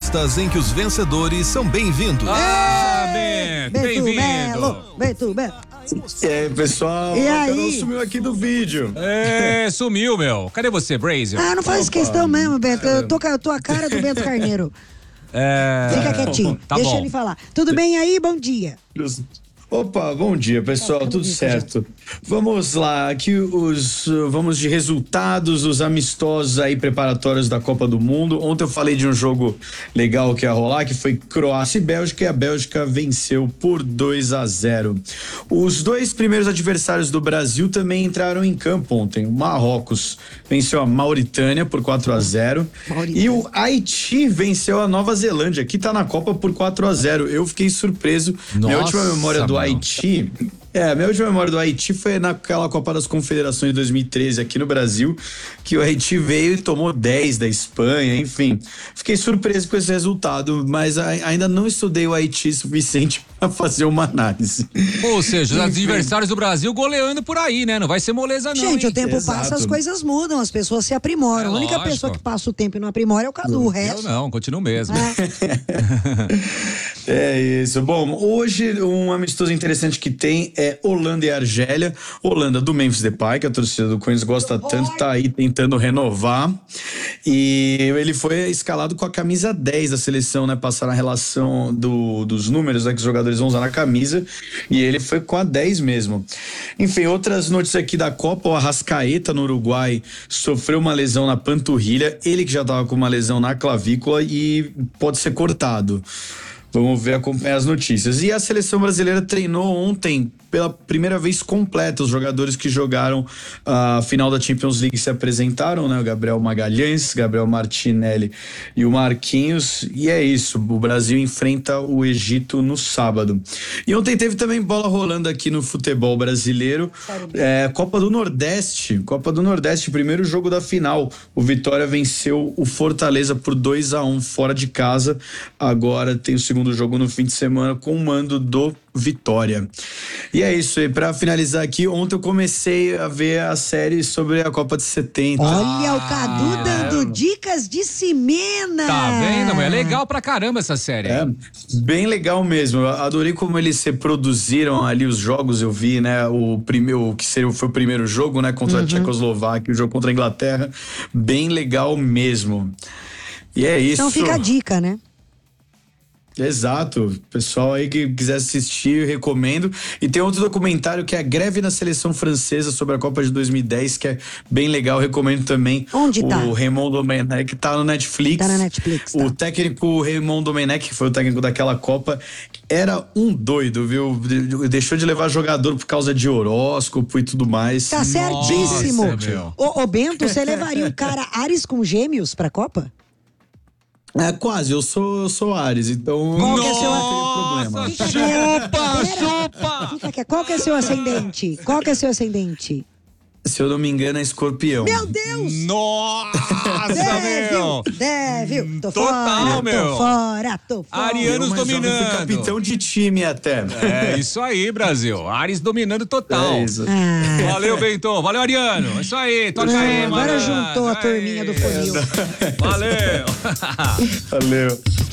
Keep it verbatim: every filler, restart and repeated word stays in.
apostas em que os vencedores são bem-vindos. Ah, Bento, bem-vindo. Bento, Bento. E aí, pessoal? E O aí? canal sumiu aqui do vídeo. É, sumiu, meu. Cadê você, Brazier? Ah, não faz Opa. questão mesmo, Bento. Eu tô, com a- eu tô a cara do Bento Carneiro. É... Fica quietinho. Tá Deixa bom. ele falar. Tudo bem aí? Bom dia. Opa, bom dia, pessoal, tudo certo? Vamos lá, aqui os vamos de resultados dos amistosos aí preparatórios da Copa do Mundo. Ontem eu falei de um jogo legal que ia rolar, que foi Croácia e Bélgica, e a Bélgica venceu por dois a zero. Os dois primeiros adversários do Brasil também entraram em campo ontem. O Marrocos venceu a Mauritânia por quatro a zero Mauritânia. e o Haiti venceu a Nova Zelândia, que tá na Copa por quatro a zero. Eu fiquei surpreso. Minha Nossa, última memória do meu. Haiti. É, a minha última memória do Haiti foi naquela Copa das Confederações de dois mil e treze aqui no Brasil, que o Haiti veio e tomou dez da Espanha, enfim. Fiquei surpreso com esse resultado, mas a, ainda não estudei o Haiti suficiente para fazer uma análise. Ou seja, os Enfim. adversários do Brasil goleando por aí, né? Não vai ser moleza, não. Gente, hein? o tempo Exato. passa, as coisas mudam, as pessoas se aprimoram. É a única lógico. pessoa que passa o tempo e não aprimora é o Cadu. O Eu resto. não, continuo mesmo. É isso. Bom, hoje um amistoso interessante que tem é Holanda e Argélia. Holanda do Memphis Depay, que a torcida do Corinthians gosta tanto, tá aí tentando renovar. E ele foi escalado com a camisa dez da seleção, né? Passaram a relação do, dos números, né, que os jogadores vão usar na camisa. E ele foi com a dez mesmo. Enfim, outras notícias aqui da Copa: o Arrascaeta no Uruguai sofreu uma lesão na panturrilha. Ele que já tava com uma lesão na clavícula e pode ser cortado. Vamos ver, acompanhar as notícias. E a seleção brasileira treinou ontem pela primeira vez completa. Os jogadores que jogaram a final da Champions League se apresentaram, né? O Gabriel Magalhães, Gabriel Martinelli e o Marquinhos. E é isso, o Brasil enfrenta o Egito no sábado. E ontem teve também bola rolando aqui no futebol brasileiro. É, Copa do Nordeste, Copa do Nordeste, primeiro jogo da final. O Vitória venceu o Fortaleza por dois a um fora de casa. Agora tem o segundo jogo no fim de semana com o mando do Vitória. E é isso aí, pra finalizar aqui, ontem eu comecei a ver a série sobre a Copa de setenta. Olha o Cadu dando dicas de Cimena. Tá vendo, meu? É legal pra caramba essa série. É, bem legal mesmo. Eu adorei como eles reproduziram ali os jogos. Eu vi, né, o primeiro, que seria, foi o primeiro jogo, né, contra a Tchecoslováquia, o jogo contra a Inglaterra. Bem legal mesmo. E é isso. Então fica a dica, né? Exato, pessoal aí que quiser assistir, eu recomendo. E tem outro documentário que é a Greve na Seleção Francesa sobre a Copa de dois mil e dez, que é bem legal, recomendo também. Onde tá? O Raymond Domenech, tá no Netflix. Tá na Netflix, tá. O técnico Raymond Domenech, que foi o técnico daquela Copa, era um doido, viu? Deixou de levar jogador por causa de horóscopo e tudo mais. Tá certíssimo. Nossa, meu. Ô, ô, Bento, você levaria o cara Ares com gêmeos pra Copa? É, quase, eu sou, eu sou Ares, então Qual que é seu- não tem problema. Fica Chupa, quieto. chupa! Fica quieto. Qual que é seu ascendente? Qual que é seu ascendente? Se eu não me engano, é escorpião. Meu Deus! Nossa, Deve, meu! deve. Tô Total, fora, meu. tô fora, tô fora. Ariano- Eu, mais jovem, dominando. fui capitão de time até. É isso aí, Brasil. Ares dominando total. É isso. Ah, Valeu, Bento. Valeu, Ariano. É isso aí. Toca aí, agora mano. juntou a turminha do funil. Valeu. Valeu.